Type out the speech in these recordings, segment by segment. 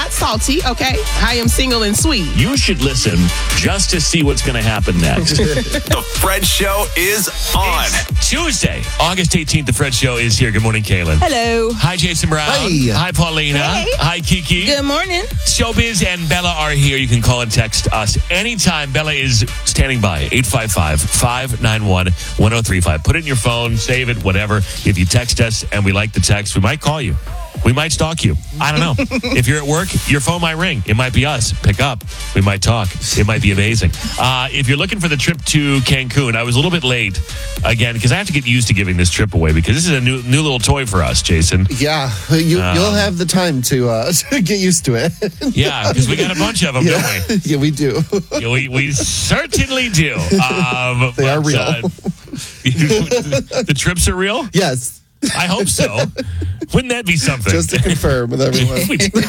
not salty, okay? I am single and sweet. You should listen just to see what's going to happen next. The Fred Show is on. It's Tuesday, August 18th. The Fred Show is here. Good morning, Kaylin. Hello. Hi, Jason Brown. Hi. Hi, Paulina. Hey. Hi, Kiki. Good morning. Showbiz and Bella are here. You can call and text us anytime. Bella is standing by. 855-591-1035. Put it in your phone, save it, whatever. If you text us and we like the text, we might call you. We might stalk you. I don't know. If you're at work, your phone might ring. It might be us. Pick up. We might talk. It might be amazing. If you're looking for the trip to Cancun, I was a little bit late again because I have to get used to giving this trip away because this is a new little toy for us, Jason. Yeah, you'll have the time to get used to it. Yeah, because we got a bunch of them, don't we? Yeah, we do. Yeah, we certainly do. They are real. The trips are real? Yes, I hope so. Wouldn't that be something? just to confirm with everyone.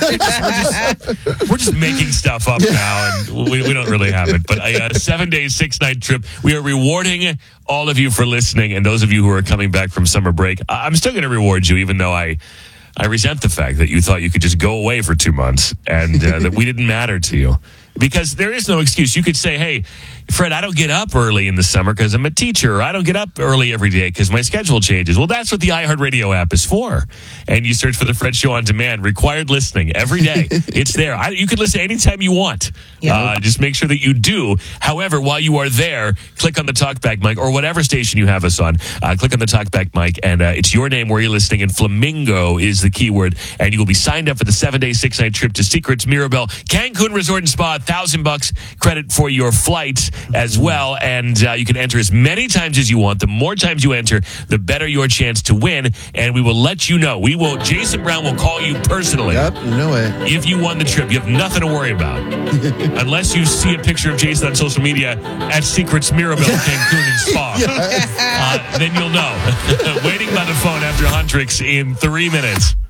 We're just making stuff up now, and we don't really have it. But a 7-day, 6-night trip. We are rewarding all of you for listening, and those of you who are coming back from summer break. I'm still going to reward you, even though I resent the fact that you thought you could just go away for 2 months and that we didn't matter to you. Because there is no excuse. You could say, hey, Fred, I don't get up early in the summer because I'm a teacher. Or I don't get up early every day because my schedule changes. Well, that's what the iHeartRadio app is for. And you search for the Fred Show on demand, required listening every day. It's there. You can listen anytime you want. Yeah. Just make sure that you do. However, while you are there, click on the talkback mic or whatever station you have us on. Click on the talkback mic, and it's your name where you're listening. And Flamingo is the keyword. And you will be signed up for the 7-day, 6-night trip to Secrets Mirabel, Cancun Resort and Spa. $1,000 credit for your flight as well. And you can enter as many times as you want. The more times you enter, the better your chance to win. And we will let you know. Jason Brown will call you personally. Yep, you know it. If you won the trip, you have nothing to worry about. Unless you see a picture of Jason on social media at Secrets Mirabel, Cancun and Spa. Then you'll know. Waiting by the phone after Huntrix in 3 minutes.